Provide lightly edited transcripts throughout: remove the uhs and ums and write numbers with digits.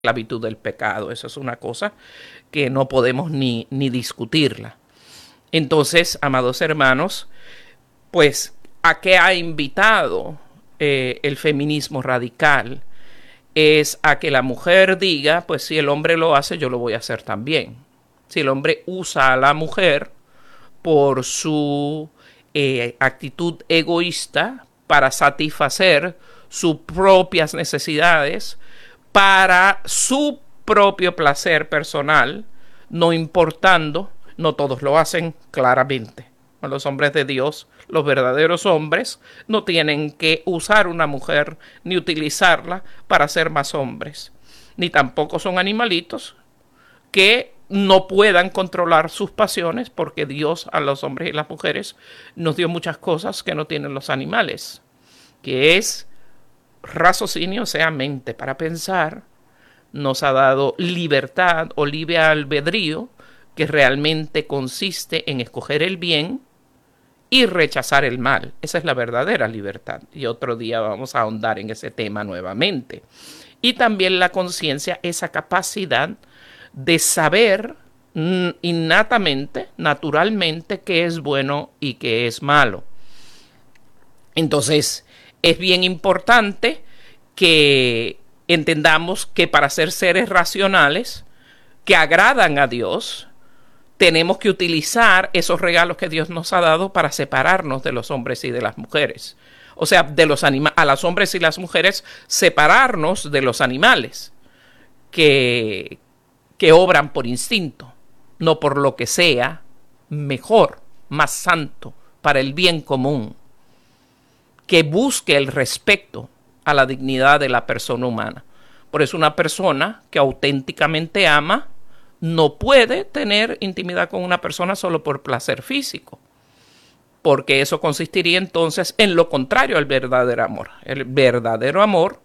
esclavitud del pecado. Eso es una cosa que no podemos ni discutirla. Entonces, amados hermanos, pues, ¿a qué ha invitado el feminismo radical? Es a que la mujer diga, pues si el hombre lo hace, yo lo voy a hacer también. Si el hombre usa a la mujer por su actitud egoísta para satisfacer sus propias necesidades, para su propio placer personal, no importando, no todos lo hacen claramente. Los hombres de Dios, los verdaderos hombres, no tienen que usar una mujer ni utilizarla para ser más hombres. Ni tampoco son animalitos que no puedan controlar sus pasiones, porque Dios a los hombres y las mujeres nos dio muchas cosas que no tienen los animales, que es raciocinio, o sea, mente para pensar. Nos ha dado libertad o libre albedrío, que realmente consiste en escoger el bien y rechazar el mal. Esa es la verdadera libertad. Y otro día vamos a ahondar en ese tema nuevamente. Y también la conciencia, esa capacidad de saber innatamente, naturalmente, qué es bueno y qué es malo. Entonces, es bien importante que entendamos que para ser seres racionales que agradan a Dios, tenemos que utilizar esos regalos que Dios nos ha dado para separarnos de los hombres y de las mujeres. O sea, de los a los hombres y las mujeres, separarnos de los animales que obran por instinto, no por lo que sea mejor, más santo, para el bien común, que busque el respeto a la dignidad de la persona humana. Por eso una persona que auténticamente ama no puede tener intimidad con una persona solo por placer físico, porque eso consistiría entonces en lo contrario al verdadero amor. El verdadero amor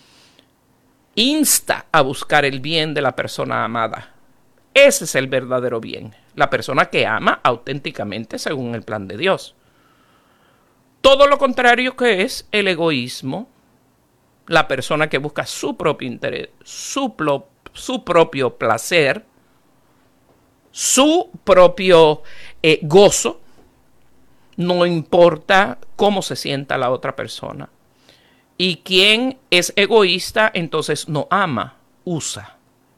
insta a buscar el bien de la persona amada. Ese es el verdadero bien, la persona que ama auténticamente según el plan de Dios. Todo lo contrario que es el egoísmo, la persona que busca su propio interés, su propio placer, su propio gozo, no importa cómo se sienta la otra persona. Y quien es egoísta, entonces no ama, usa.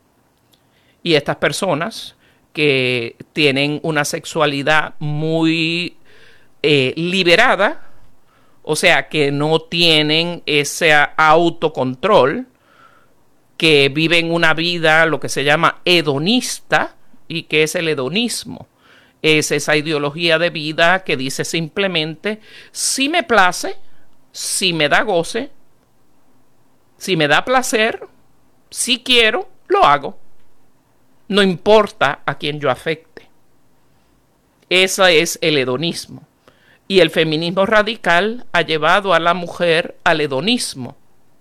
Y estas personas que tienen una sexualidad muy liberada, o sea, que no tienen ese autocontrol, que viven una vida, lo que se llama hedonista. ¿Y qué es el hedonismo? Es esa ideología de vida que dice simplemente, si me place, si me da goce, si me da placer, si quiero, lo hago. No importa a quién yo afecte. Ese es el hedonismo. Y el feminismo radical ha llevado a la mujer al hedonismo.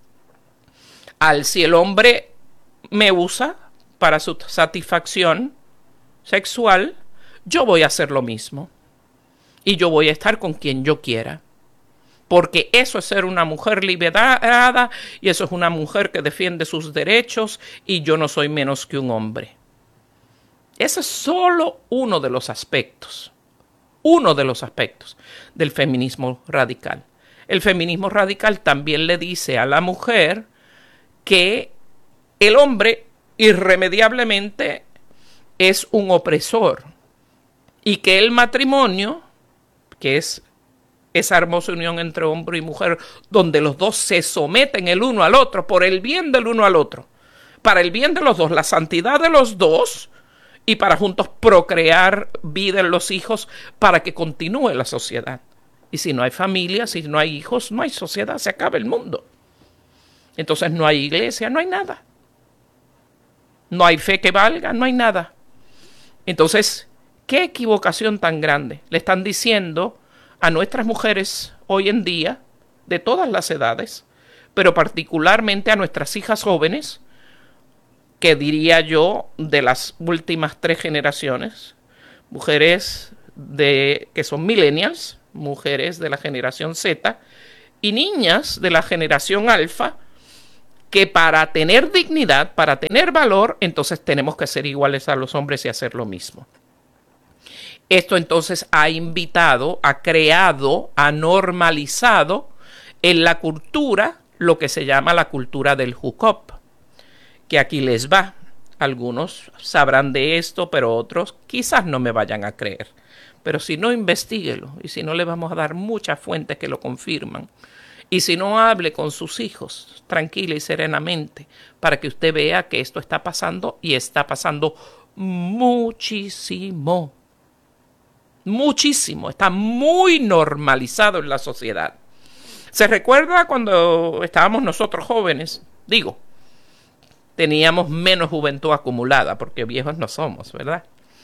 Si el hombre me usa para su satisfacción sexual, yo voy a hacer lo mismo. Y yo voy a estar con quien yo quiera. Porque eso es ser una mujer liberada, y eso es una mujer que defiende sus derechos, y yo no soy menos que un hombre. Ese es solo uno de los aspectos. Uno de los aspectos del feminismo radical. El feminismo radical también le dice a la mujer que el hombre irremediablemente es un opresor y que el matrimonio, que es esa hermosa unión entre hombre y mujer, donde los dos se someten el uno al otro por el bien del uno al otro, para el bien de los dos, la santidad de los dos, y para juntos procrear vida en los hijos para que continúe la sociedad. Y si no hay familia, si no hay hijos, no hay sociedad, se acaba el mundo. Entonces no hay iglesia, no hay nada. No hay fe que valga, no hay nada. Entonces, qué equivocación tan grande. Le están diciendo a nuestras mujeres hoy en día, de todas las edades, pero particularmente a nuestras hijas jóvenes, que diría yo de las últimas 3 generaciones, mujeres que son millennials, mujeres de la generación Z y niñas de la generación alfa, que para tener dignidad, para tener valor, entonces tenemos que ser iguales a los hombres y hacer lo mismo. Esto entonces ha invitado, ha creado, ha normalizado en la cultura lo que se llama la cultura del hookup, que aquí les va. Algunos sabrán de esto, pero otros quizás no me vayan a creer. Pero si no, investíguelo. Y si no, le vamos a dar muchas fuentes que lo confirman. Y si no, hable con sus hijos tranquila y serenamente para que usted vea que esto está pasando y está pasando muchísimo. Muchísimo. Está muy normalizado en la sociedad. ¿Se recuerda cuando estábamos nosotros jóvenes? Digo, teníamos menos juventud acumulada, porque viejos no somos, ¿verdad?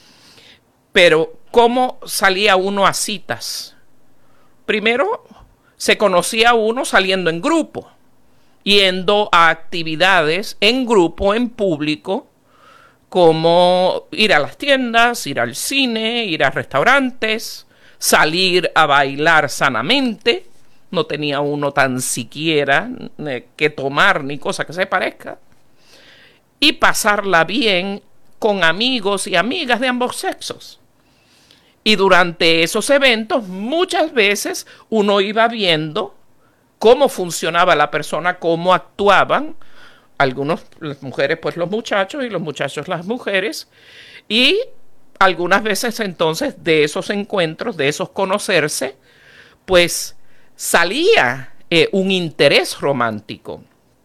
Pero, ¿cómo salía uno a citas? Primero, se conocía uno saliendo en grupo, yendo a actividades en grupo, en público, como ir a las tiendas, ir al cine, ir a restaurantes, salir a bailar sanamente. No tenía uno tan siquiera que tomar ni cosa que se parezca. Y pasarla bien con amigos y amigas de ambos sexos. Y durante esos eventos muchas veces uno iba viendo cómo funcionaba la persona, cómo actuaban. Algunos, las mujeres, pues los muchachos, y los muchachos, las mujeres. Y algunas veces entonces de esos encuentros, de esos conocerse, pues salía un interés romántico.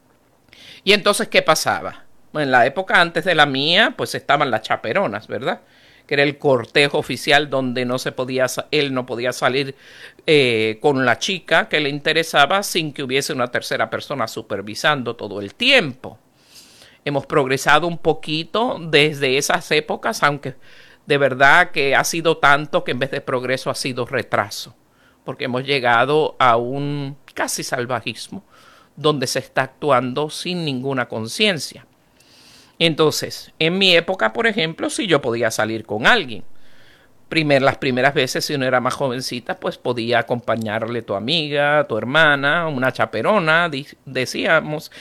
Y entonces, ¿qué pasaba? En la época antes de la mía, pues estaban las chaperonas, ¿verdad? Que era el cortejo oficial donde él no podía salir con la chica que le interesaba sin que hubiese una tercera persona supervisando todo el tiempo. Hemos progresado un poquito desde esas épocas, aunque de verdad que ha sido tanto que en vez de progreso ha sido retraso, porque hemos llegado a un casi salvajismo donde se está actuando sin ninguna conciencia. Entonces, en mi época, por ejemplo, si yo podía salir con alguien, las primeras veces, si uno era más jovencita, pues podía acompañarle tu amiga, tu hermana, una chaperona, decíamos,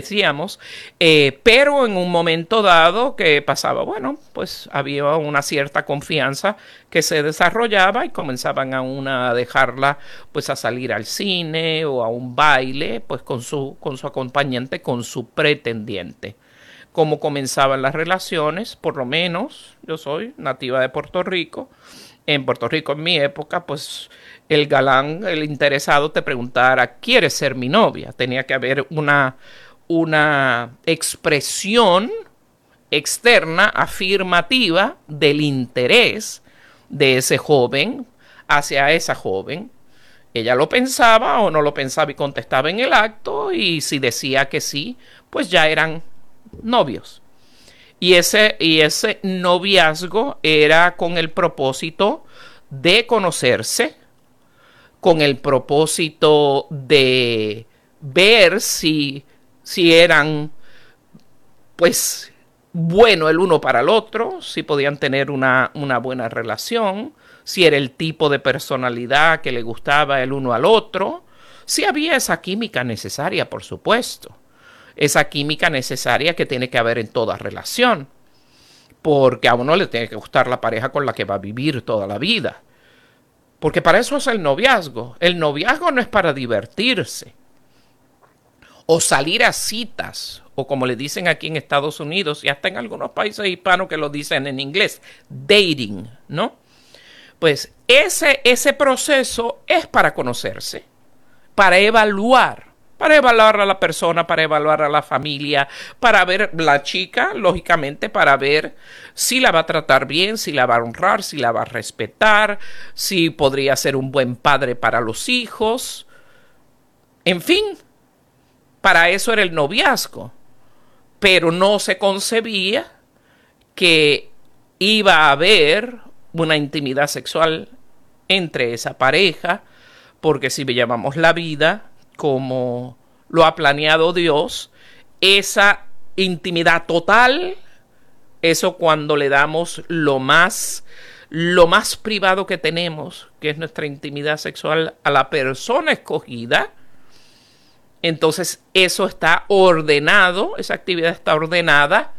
pero en un momento dado que pasaba, bueno, pues había una cierta confianza que se desarrollaba y comenzaban a dejarla pues a salir al cine o a un baile, pues con su acompañante, con su pretendiente. Cómo comenzaban las relaciones, por lo menos yo soy nativa de Puerto Rico. En Puerto Rico, en mi época, pues el galán, el interesado, te preguntara, ¿quieres ser mi novia? Tenía que haber una expresión externa, afirmativa, del interés de ese joven hacia esa joven. Ella lo pensaba o no lo pensaba y contestaba en el acto, y si decía que sí, pues ya eran novios. Y ese noviazgo era con el propósito de conocerse, con el propósito de ver si eran pues bueno el uno para el otro, si podían tener una buena relación, si era el tipo de personalidad que le gustaba el uno al otro, si había esa química necesaria, por supuesto. Esa química necesaria que tiene que haber en toda relación, porque a uno le tiene que gustar la pareja con la que va a vivir toda la vida, porque para eso es el noviazgo. El noviazgo no es para divertirse o salir a citas, o como le dicen aquí en Estados Unidos y hasta en algunos países hispanos que lo dicen en inglés, dating, ¿no? Pues ese proceso es para conocerse, para evaluar a la persona, para evaluar a la familia, para ver la chica, lógicamente, para ver si la va a tratar bien, si la va a honrar, si la va a respetar, si podría ser un buen padre para los hijos. En fin, para eso era el noviazgo. Pero no se concebía que iba a haber una intimidad sexual entre esa pareja, porque si llamamos la vida como lo ha planeado Dios, esa intimidad total, eso cuando le damos lo más privado que tenemos, que es nuestra intimidad sexual, a la persona escogida, Entonces eso está ordenado, esa actividad está ordenada